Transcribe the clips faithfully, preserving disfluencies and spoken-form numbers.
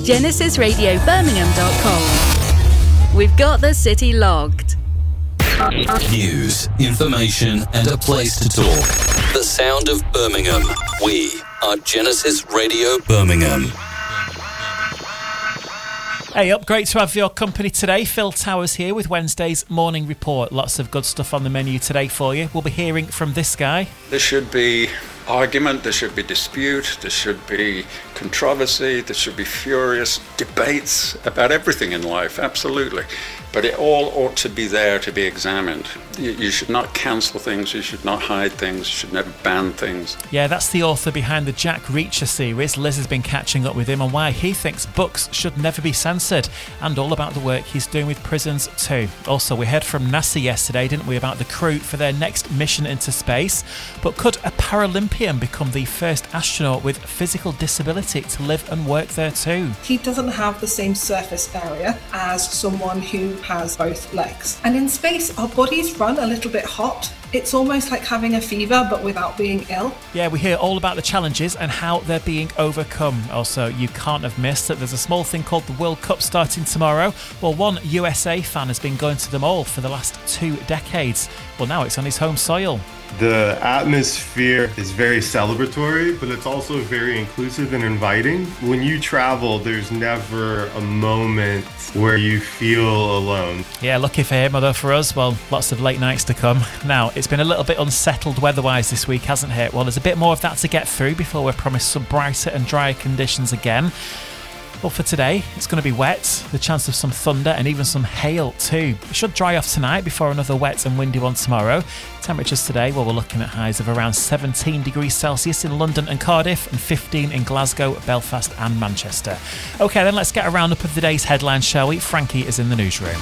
genesis radio birmingham dot com. We've got the city logged. News, information, and a place to talk. The sound of Birmingham. We are Genesis Radio Birmingham. Hey up, great to have your company today. Phil Towers here with Wednesday's Morning Report. Lots of good stuff on the menu today for you. We'll be hearing from this guy. There should be argument, there should be dispute, there should be controversy, there should be furious debates about everything in life, absolutely. But it all ought to be there to be examined. You, you should not cancel things, you should not hide things, you should never ban things. Yeah, that's the author behind the Jack Reacher series. Liz has been catching up with him on why he thinks books should never be censored, and all about the work he's doing with prisons too. Also, we heard from NASA yesterday, didn't we, about the crew for their next mission into space. But could a Paralympian become the first astronaut with physical disability to live and work there too? He doesn't have the same surface area as someone who has both legs. And in space, our bodies run a little bit hot. It's almost like having a fever, but without being ill. Yeah, we hear all about the challenges and how they're being overcome. Also, you can't have missed that there's a small thing called the World Cup starting tomorrow. Well, one U S A fan has been going to them all for the last two decades. Well, now it's on his home soil. The atmosphere is very celebratory, but it's also very inclusive and inviting. When you travel, there's never a moment where you feel alone. Yeah, lucky for him, although for us, well, lots of late nights to come. Now, it's been a little bit unsettled weather-wise this week, hasn't it? Well, there's a bit more of that to get through before we're promised some brighter and drier conditions again. Well, for today, it's going to be wet, the chance of some thunder and even some hail too. It should dry off tonight before another wet and windy one tomorrow. Temperatures today, well, we're looking at highs of around seventeen degrees Celsius in London and Cardiff and fifteen in Glasgow, Belfast and Manchester. OK, then let's get a roundup of the day's headlines, shall we? Frankie is in the newsroom.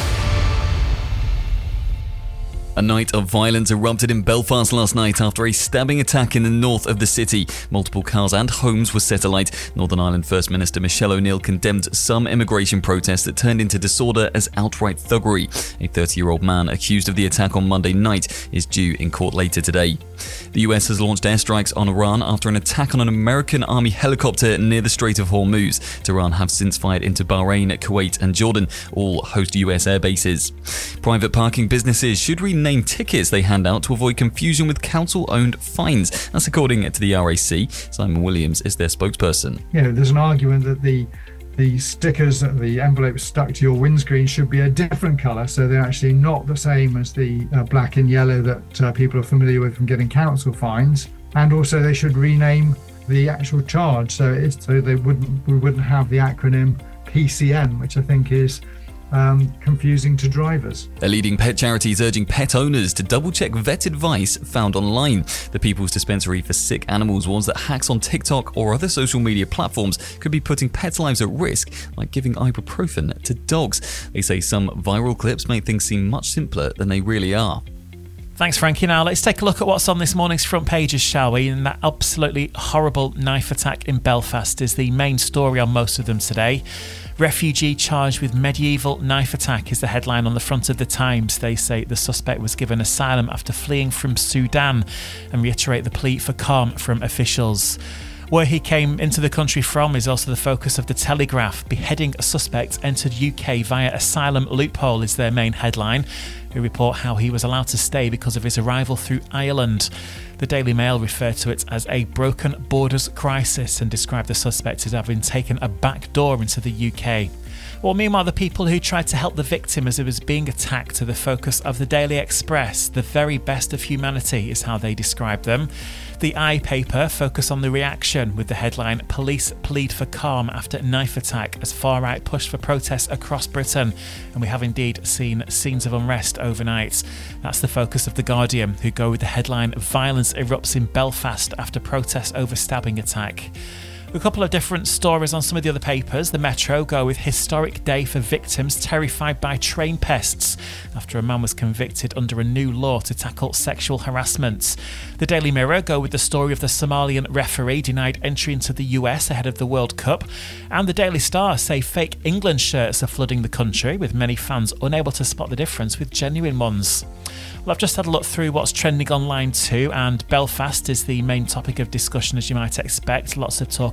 A night of violence erupted in Belfast last night after a stabbing attack in the north of the city. Multiple cars and homes were set alight. Northern Ireland First Minister Michelle O'Neill condemned some immigration protests that turned into disorder as outright thuggery. A thirty-year-old man accused of the attack on Monday night is due in court later today. The U S has launched airstrikes on Iran after an attack on an American Army helicopter near the Strait of Hormuz. Tehran have since fired into Bahrain, Kuwait and Jordan, all host U S air bases. Private parking businesses should rename tickets they hand out to avoid confusion with council-owned fines. That's according to the R A C. Simon Williams is their spokesperson. You know, there's an argument that the the stickers, the envelopes stuck to your windscreen should be a different colour, so they're actually not the same as the uh, black and yellow that uh, people are familiar with from getting council fines. And also they should rename the actual charge, so it's so they wouldn't we wouldn't have the acronym P C N, which I think is Um, confusing to drivers. A leading pet charity is urging pet owners to double-check vet advice found online. The People's Dispensary for Sick Animals warns that hacks on TikTok or other social media platforms could be putting pets' lives at risk, like giving ibuprofen to dogs. They say some viral clips make things seem much simpler than they really are. Thanks, Frankie. Now, let's take a look at what's on this morning's front pages, shall we? And that absolutely horrible knife attack in Belfast is the main story on most of them today. Refugee charged with medieval knife attack is the headline on the front of the Times. They say the suspect was given asylum after fleeing from Sudan and reiterate the plea for calm from officials. Where he came into the country from is also the focus of the Telegraph. Beheading a suspect entered U K via asylum loophole is their main headline. We report how he was allowed to stay because of his arrival through Ireland. The Daily Mail referred to it as a broken borders crisis and described the suspect as having taken a back door into the U K. Well, meanwhile, the people who tried to help the victim as it was being attacked are the focus of the Daily Express. The very best of humanity is how they describe them. The I paper focus on the reaction with the headline, Police plead for calm after knife attack as far-right push for protests across Britain. And we have indeed seen scenes of unrest overnight. That's the focus of The Guardian, who go with the headline, Violence erupts in Belfast after protests over stabbing attack. A couple of different stories on some of the other papers. The Metro go with historic day for victims terrified by train pests after a man was convicted under a new law to tackle sexual harassment. The Daily Mirror go with the story of the Somalian referee denied entry into the U S ahead of the World Cup. And the Daily Star say fake England shirts are flooding the country, with many fans unable to spot the difference with genuine ones. Well, I've just had a look through what's trending online too, and Belfast is the main topic of discussion, as you might expect. Lots of talk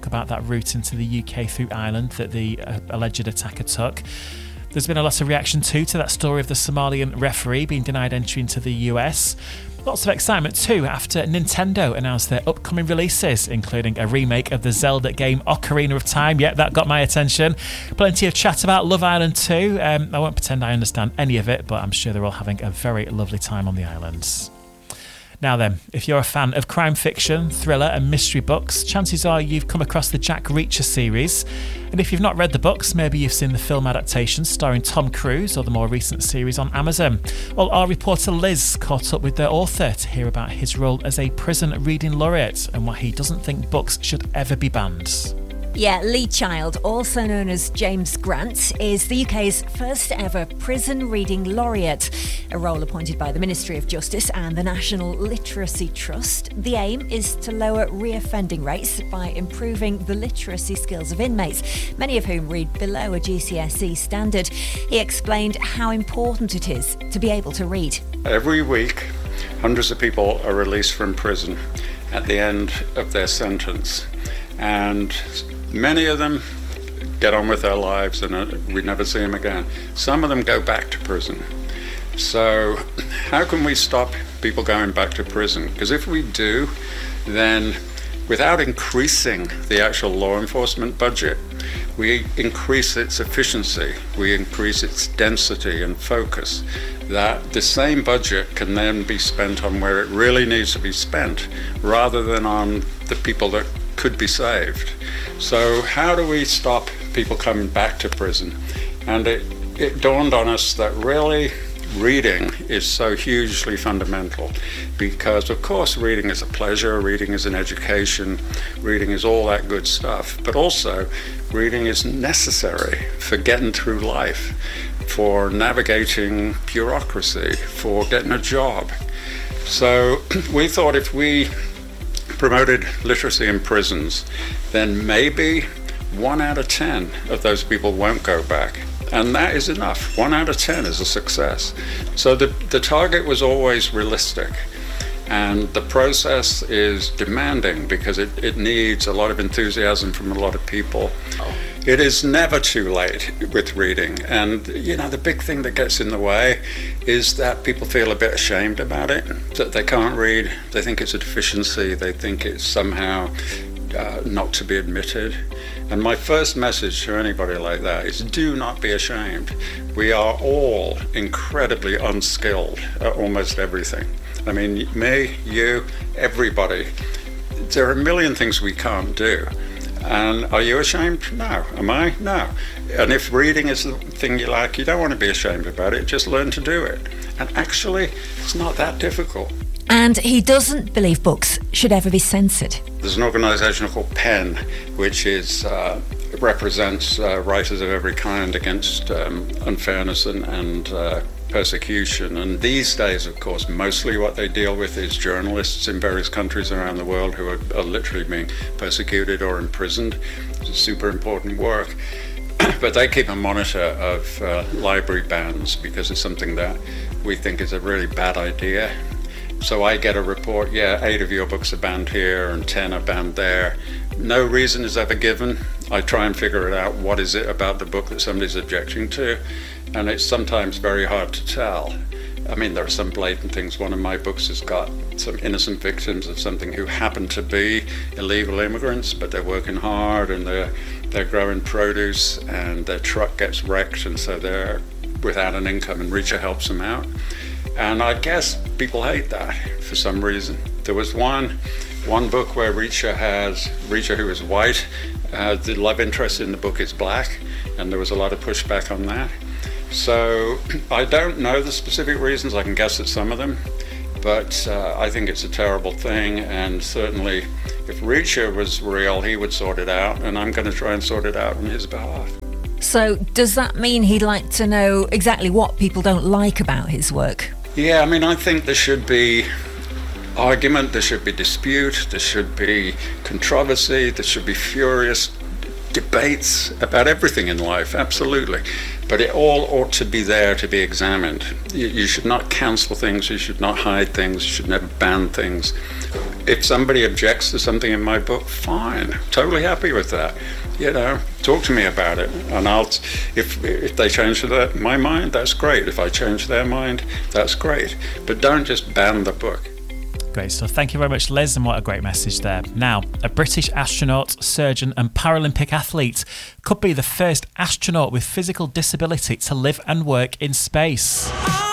talk about that route into the U K through Ireland that the uh, alleged attacker took. There's been a lot of reaction too to that story of the Somalian referee being denied entry into the U S. Lots of excitement too after Nintendo announced their upcoming releases, including a remake of the Zelda game Ocarina of Time. Yeah, that got my attention. Plenty of chat about Love Island too. Um, I won't pretend I understand any of it, but I'm sure they're all having a very lovely time on the islands. Now then, if you're a fan of crime fiction, thriller and mystery books, chances are you've come across the Jack Reacher series. And if you've not read the books, maybe you've seen the film adaptations starring Tom Cruise or the more recent series on Amazon. Well, our reporter Liz caught up with the author to hear about his role as a prison reading laureate and why he doesn't think books should ever be banned. Yeah, Lee Child, also known as James Grant, is the U K's first ever prison reading laureate, a role appointed by the Ministry of Justice and the National Literacy Trust. The aim is to lower reoffending rates by improving the literacy skills of inmates, many of whom read below a G C S E standard. He explained how important it is to be able to read. Every week, hundreds of people are released from prison at the end of their sentence, and many of them get on with their lives and we never see them again. Some of them go back to prison. So how can we stop people going back to prison? Because if we do, then without increasing the actual law enforcement budget, we increase its efficiency, we increase its density and focus. That the same budget can then be spent on where it really needs to be spent, rather than on the people that could be saved. So how do we stop people coming back to prison? And it, it dawned on us that really reading is so hugely fundamental, because of course reading is a pleasure, reading is an education, reading is all that good stuff, but also reading is necessary for getting through life, for navigating bureaucracy, for getting a job. So we thought if we promoted literacy in prisons, then maybe one out of ten of those people won't go back. And that is enough. One out of ten is a success. So the, the target was always realistic. And the process is demanding because it, it needs a lot of enthusiasm from a lot of people. It is never too late with reading. And, you know, the big thing that gets in the way is that people feel a bit ashamed about it, that they can't read. They think it's a deficiency. They think it's somehow uh, not to be admitted. And my first message to anybody like that is do not be ashamed. We are all incredibly unskilled at almost everything. I mean, me, you, everybody. There are a million things we can't do. And are you ashamed? No. Am I? No. And if reading is the thing you like, you don't want to be ashamed about it. Just learn to do it. And actually, it's not that difficult. And he doesn't believe books should ever be censored. There's an organisation called PEN, which is uh, represents uh, writers of every kind against um, unfairness and, and uh, persecution. And these days, of course, mostly what they deal with is journalists in various countries around the world who are, are literally being persecuted or imprisoned. It's super important work. But they keep a monitor of uh, library bans because it's something that we think is a really bad idea. So I get a report, yeah, eight of your books are banned here and ten are banned there. No reason is ever given. I try and figure it out. What is it about the book that somebody's objecting to? And it's sometimes very hard to tell. I mean, there are some blatant things. One of my books has got some innocent victims of something who happen to be illegal immigrants, but they're working hard and they're, they're growing produce and their truck gets wrecked and so they're without an income and Reacher helps them out. And I guess people hate that for some reason. There was one one book where Reacher has, Reacher who is white, uh, the love interest in the book is black, and there was a lot of pushback on that. So I don't know the specific reasons, I can guess at some of them, but uh, I think it's a terrible thing, and certainly if Reacher was real, he would sort it out, and I'm going to try and sort it out on his behalf. So does that mean he'd like to know exactly what people don't like about his work? Yeah, I mean, I think there should be argument, there should be dispute, there should be controversy, there should be furious debates about everything in life, absolutely. But it all ought to be there to be examined. You, you should not cancel things, you should not hide things, you should never ban things. If somebody objects to something in my book, fine, totally happy with that. You know, talk to me about it, and I'll. If if they change their, my mind, that's great. If I change their mind, that's great. But don't just ban the book. Great stuff. Thank you very much, Liz, and what a great message there. Now, a British astronaut, surgeon, and Paralympic athlete could be the first astronaut with physical disability to live and work in space.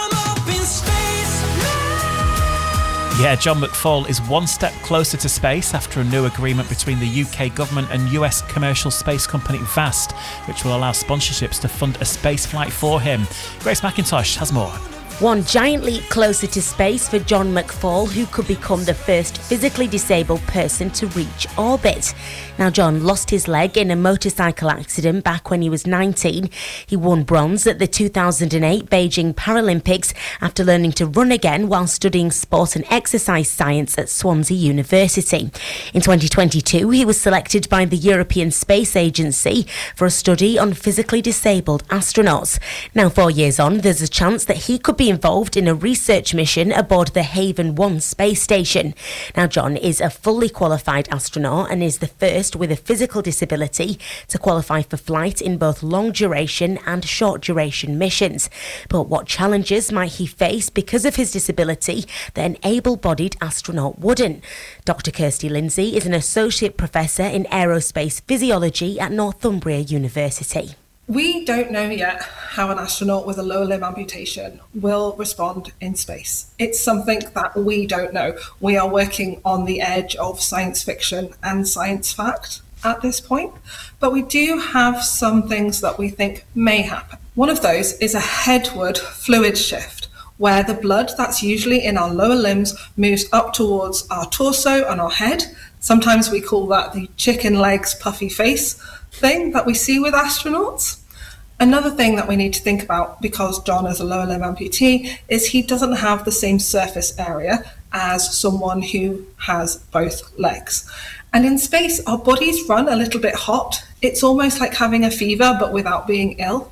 Yeah, John McFall is one step closer to space after a new agreement between the U K government and U S commercial space company VAST, which will allow sponsorships to fund a space flight for him. Grace McIntosh has more. One giant leap closer to space for John McFall, who could become the first physically disabled person to reach orbit. Now, John lost his leg in a motorcycle accident back when he was nineteen. He won bronze at the two thousand eight Beijing Paralympics after learning to run again while studying sport and exercise science at Swansea University. In twenty twenty-two, he was selected by the European Space Agency for a study on physically disabled astronauts. Now, four years on, there's a chance that he could be involved in a research mission aboard the Haven one space station. Now, John is a fully qualified astronaut and is the first with a physical disability to qualify for flight in both long duration and short duration missions. But what challenges might he face because of his disability that an able-bodied astronaut wouldn't? Doctor Kirsty Lindsay is an associate professor in aerospace physiology at Northumbria University. We don't know yet how an astronaut with a lower limb amputation will respond in space. It's something that we don't know. We are working on the edge of science fiction and science fact at this point, but we do have some things that we think may happen. One of those is a headward fluid shift, where the blood that's usually in our lower limbs moves up towards our torso and our head. Sometimes we call that the chicken legs, puffy face thing that we see with astronauts. Another thing that we need to think about, because John is a lower limb amputee, is he doesn't have the same surface area as someone who has both legs. And in space, our bodies run a little bit hot. It's almost like having a fever, but without being ill.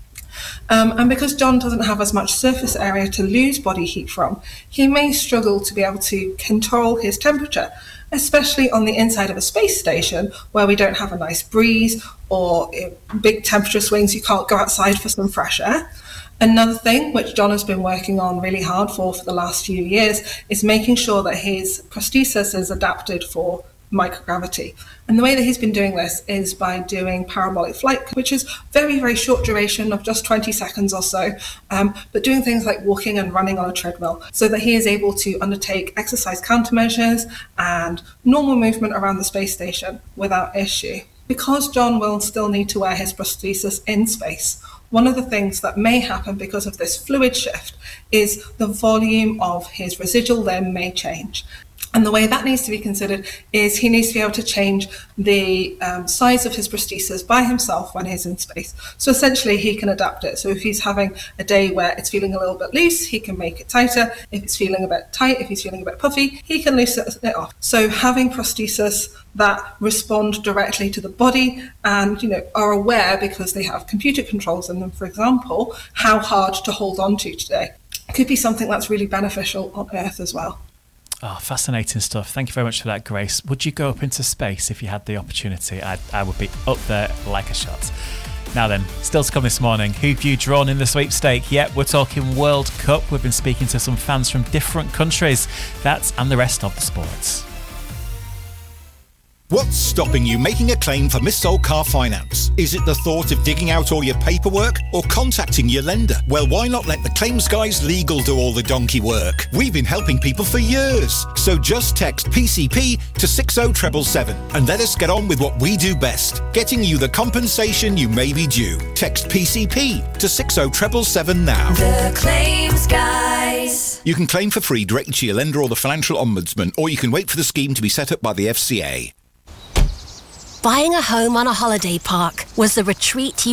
Um, and because John doesn't have as much surface area to lose body heat from, he may struggle to be able to control his temperature, especially on the inside of a space station where we don't have a nice breeze or big temperature swings. You can't go outside for some fresh air. Another thing which John has been working on really hard for for the last few years is making sure that his prosthesis is adapted for microgravity. And the way that he's been doing this is by doing parabolic flight, which is very, very short duration of just twenty seconds or so, um, but doing things like walking and running on a treadmill so that he is able to undertake exercise countermeasures and normal movement around the space station without issue. Because John will still need to wear his prosthesis in space, one of the things that may happen because of this fluid shift is the volume of his residual limb may change. And the way that needs to be considered is he needs to be able to change the um, size of his prosthesis by himself when he's in space. So essentially he can adapt it. So if he's having a day where it's feeling a little bit loose, he can make it tighter. If it's feeling a bit tight, if he's feeling a bit puffy, he can loosen it off. So having prosthesis that respond directly to the body and, you know, are aware, because they have computer controls in them, for example, how hard to hold on to today, could be something that's really beneficial on Earth as well. Oh, fascinating stuff. Thank you very much for that, Grace. Would you go up into space if you had the opportunity? I, I would be up there like a shot. Now then, still to come this morning, who've you drawn in the sweepstake? Yep, we're talking World Cup. We've been speaking to some fans from different countries. That and the rest of the sports. What's stopping you making a claim for missold car finance? Is it the thought of digging out all your paperwork or contacting your lender? Well, why not let the Claims Guys Legal do all the donkey work? We've been helping people for years. So just text P C P to six oh seven seven and let us get on with what we do best, getting you the compensation you may be due. Text P C P to six oh seven seven now. The Claims Guys. You can claim for free directly to your lender or the Financial Ombudsman, or you can wait for the scheme to be set up by the F C A. Buying a home on a holiday park was the retreat you